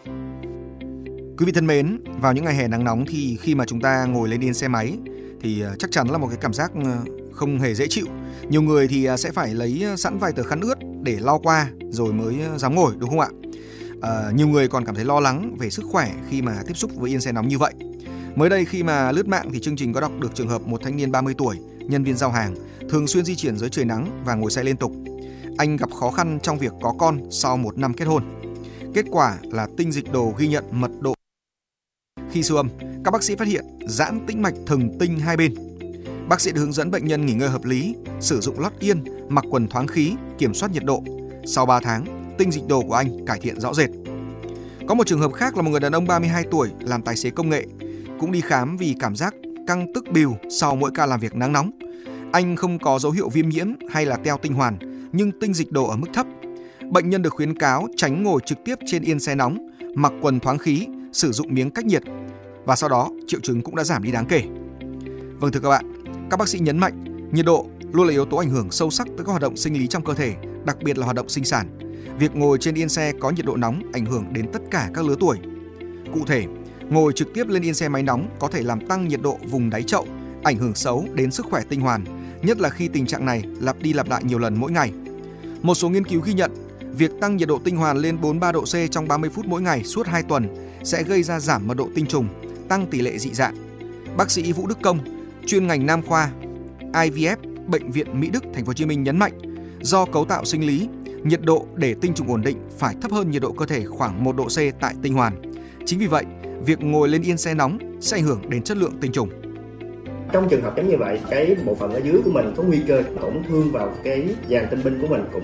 Quý vị thân mến, vào những ngày hè nắng nóng thì khi mà chúng ta ngồi lên yên xe máy thì chắc chắn là một cái cảm giác không hề dễ chịu. Nhiều người thì sẽ phải lấy sẵn vài tờ khăn ướt để lau qua rồi mới dám ngồi, đúng không ạ? Nhiều người còn cảm thấy lo lắng về sức khỏe khi mà tiếp xúc với yên xe nóng như vậy. Mới đây khi mà lướt mạng thì chương trình có đọc được trường hợp một thanh niên 30 tuổi, nhân viên giao hàng, thường xuyên di chuyển dưới trời nắng và ngồi xe liên tục. Anh gặp khó khăn trong việc có con sau 1 năm kết hôn. Kết quả là tinh dịch đồ ghi nhận mật độ. Khi siêu âm, các bác sĩ phát hiện giãn tĩnh mạch thần tinh hai bên. Bác sĩ đã hướng dẫn bệnh nhân nghỉ ngơi hợp lý, sử dụng lót yên, mặc quần thoáng khí, kiểm soát nhiệt độ. Sau 3 tháng, tinh dịch đồ của anh cải thiện rõ rệt. Có một trường hợp khác là một người đàn ông 32 tuổi làm tài xế công nghệ, cũng đi khám vì cảm giác căng tức bìu sau mỗi ca làm việc nắng nóng. Anh không có dấu hiệu viêm nhiễm hay là teo tinh hoàn, nhưng tinh dịch đồ ở mức thấp. Bệnh nhân được khuyến cáo tránh ngồi trực tiếp trên yên xe nóng, mặc quần thoáng khí, sử dụng miếng cách nhiệt, và sau đó triệu chứng cũng đã giảm đi đáng kể. Vâng, thưa các bạn, các bác sĩ nhấn mạnh nhiệt độ luôn là yếu tố ảnh hưởng sâu sắc tới các hoạt động sinh lý trong cơ thể, đặc biệt là hoạt động sinh sản. Việc ngồi trên yên xe có nhiệt độ nóng ảnh hưởng đến tất cả các lứa tuổi. Cụ thể, ngồi trực tiếp lên yên xe máy nóng có thể làm tăng nhiệt độ vùng đáy chậu, ảnh hưởng xấu đến sức khỏe tinh hoàn, nhất là khi tình trạng này lặp đi lặp lại nhiều lần mỗi ngày. Một số nghiên cứu ghi nhận, việc tăng nhiệt độ tinh hoàn lên 43 độ C trong 30 phút mỗi ngày suốt 2 tuần sẽ gây ra giảm mật độ tinh trùng, tăng tỷ lệ dị dạng. Bác sĩ Vũ Đức Công, chuyên ngành nam khoa IVF, Bệnh viện Mỹ Đức, Thành phố Hồ Chí Minh nhấn mạnh, do cấu tạo sinh lý, nhiệt độ để tinh trùng ổn định phải thấp hơn nhiệt độ cơ thể khoảng 1 độ C tại tinh hoàn. Chính vì vậy, việc ngồi lên yên xe nóng sẽ ảnh hưởng đến chất lượng tinh trùng. Trong trường hợp giống như vậy, cái bộ phận ở dưới của mình có nguy cơ tổn thương vào cái dàn tinh binh của mình cũng